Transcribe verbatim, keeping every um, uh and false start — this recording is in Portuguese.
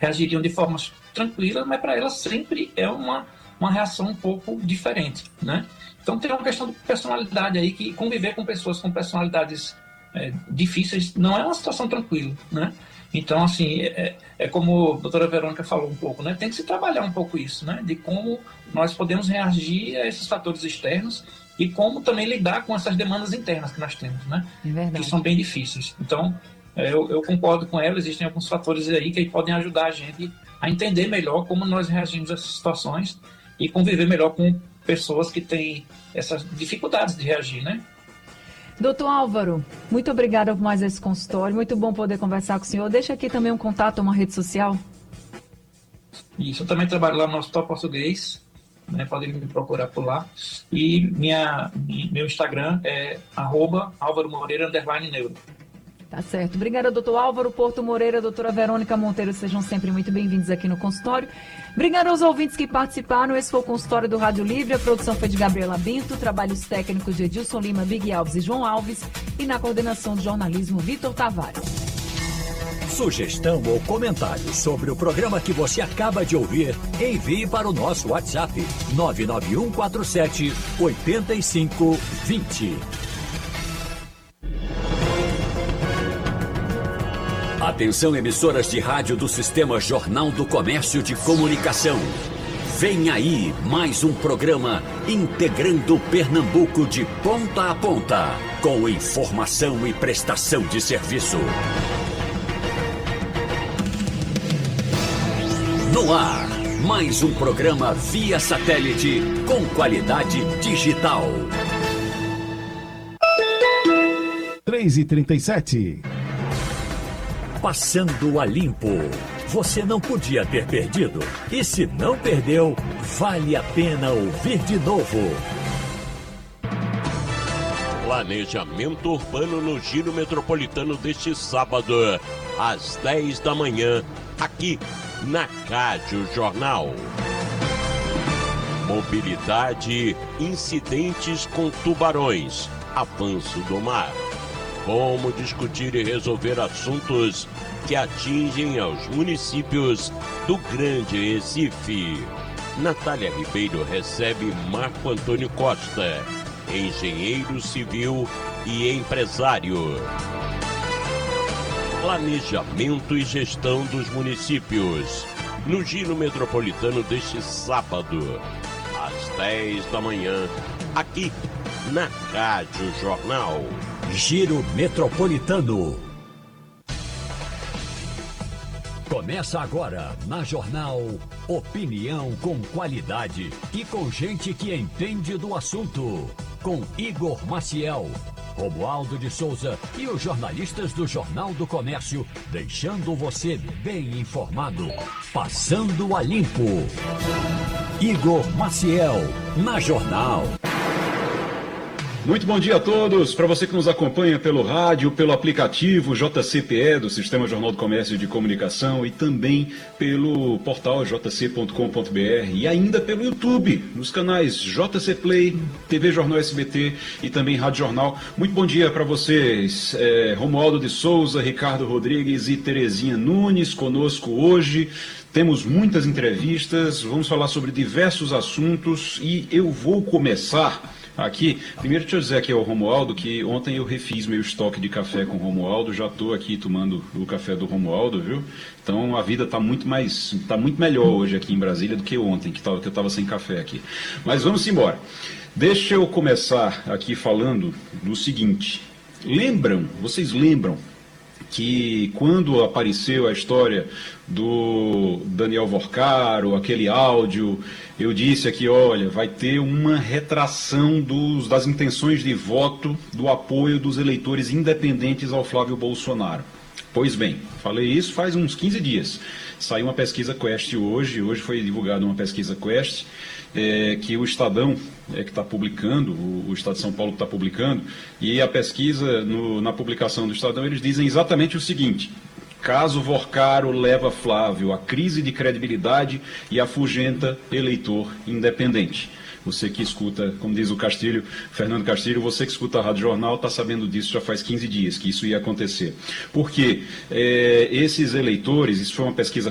reagiriam de forma tranquila, mas para elas sempre é uma, uma reação um pouco diferente, né? Então tem uma questão de personalidade aí, que conviver com pessoas com personalidades é, difíceis não é uma situação tranquila, né? Então, assim, é, é como a doutora Verônica falou um pouco, né? Tem que se trabalhar um pouco isso, né? De como nós podemos reagir a esses fatores externos e como também lidar com essas demandas internas que nós temos, né? É verdade. Que são bem difíceis. Então, eu, eu concordo com ela, existem alguns fatores aí que podem ajudar a gente a entender melhor como nós reagimos a essas situações e conviver melhor com pessoas que têm essas dificuldades de reagir, né? Doutor Álvaro, muito obrigada por mais esse consultório, muito bom poder conversar com o senhor. Deixa aqui também um contato, uma rede social. Isso, eu também trabalho lá no Hospital Português, né, podem me procurar por lá. E minha, meu Instagram é arroba Álvaro Moreira, underline neuro. Tá certo. Obrigada, doutor Álvaro Porto Moreira, doutora Verônica Monteiro, sejam sempre muito bem-vindos aqui no consultório. Obrigada aos ouvintes que participaram. Esse foi o consultório do Rádio Livre. A produção foi de Gabriela Binto, trabalhos técnicos de Edilson Lima, Big Alves e João Alves, e na coordenação de jornalismo, Vitor Tavares. Sugestão ou comentário sobre o programa que você acaba de ouvir, envie para o nosso WhatsApp nove nove um quatro sete oito cinco dois zero. Atenção, emissoras de rádio do Sistema Jornal do Comércio de Comunicação. Vem aí mais um programa integrando Pernambuco de ponta a ponta, com informação e prestação de serviço. No ar, mais um programa via satélite com qualidade digital. três e trinta e sete. Passando a limpo. Você não podia ter perdido. E se não perdeu, vale a pena ouvir de novo. Planejamento urbano no Giro Metropolitano deste sábado, às dez da manhã, aqui na Rádio Jornal. Mobilidade, incidentes com tubarões, avanço do mar. Como discutir e resolver assuntos que atingem aos municípios do Grande Recife. Natália Ribeiro recebe Marco Antônio Costa, engenheiro civil e empresário. Planejamento e gestão dos municípios, no Giro Metropolitano deste sábado, às dez da manhã, aqui na Rádio Jornal. Giro Metropolitano. Começa agora na Jornal opinião com qualidade e com gente que entende do assunto. Com Igor Maciel, Romualdo de Souza e os jornalistas do Jornal do Comércio, deixando você bem informado. Passando a limpo. Igor Maciel, na Jornal. Muito bom dia a todos, para você que nos acompanha pelo rádio, pelo aplicativo J C P E do Sistema Jornal do Comércio de Comunicação e também pelo portal j c ponto com ponto b r e ainda pelo YouTube, nos canais J C Play, T V Jornal S B T e também Rádio Jornal. Muito bom dia para vocês, é, Romualdo de Souza, Ricardo Rodrigues e Terezinha Nunes conosco hoje. Temos muitas entrevistas, vamos falar sobre diversos assuntos e eu vou começar aqui. Primeiro, deixa eu dizer aqui ao Romualdo que ontem eu refiz meu estoque de café com o Romualdo, já estou aqui tomando o café do Romualdo, viu? Então a vida está muito mais, está muito melhor hoje aqui em Brasília do que ontem, que, tava, que eu estava sem café aqui. Mas vamos embora. Deixa eu começar aqui falando do seguinte. Lembram, vocês lembram que quando apareceu a história do Daniel Vorcaro, aquele áudio, eu disse aqui, olha, vai ter uma retração dos, das intenções de voto do apoio dos eleitores independentes ao Flávio Bolsonaro. Pois bem, falei isso faz uns quinze dias. Saiu uma pesquisa Quest hoje, hoje foi divulgada uma pesquisa Quest, é, que o Estadão é que está publicando, o, o Estado de São Paulo está publicando, e a pesquisa, no, na publicação do Estadão, eles dizem exatamente o seguinte: caso Vorcaro leva Flávio à crise de credibilidade e afugenta eleitor independente. Você que escuta, como diz o Castilho, Fernando Castilho, você que escuta a Rádio Jornal está sabendo disso já faz quinze dias, que isso ia acontecer. Porque é, esses eleitores, isso foi uma pesquisa